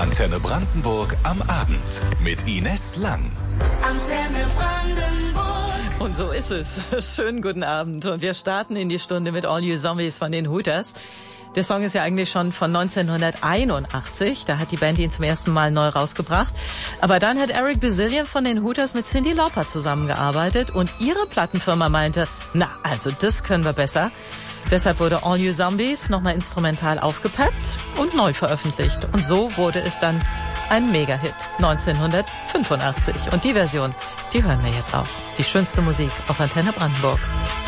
Antenne Brandenburg am Abend mit Ines Lang. Antenne Brandenburg. Und so ist es. Schönen guten Abend. Und wir starten in die Stunde mit All You Zombies von den Hooters. Der Song ist ja eigentlich schon von 1981. Da hat die Band ihn zum ersten Mal neu rausgebracht. Aber dann hat Eric Bazillion von den Hooters mit Cyndi Lauper zusammengearbeitet. Und ihre Plattenfirma meinte, na, also das können wir besser. Deshalb wurde All You Zombies nochmal instrumental aufgepeppt und neu veröffentlicht. Und so wurde es dann ein Mega-Hit 1985. Und die Version, die hören wir jetzt auch. Die schönste Musik auf Antenne Brandenburg.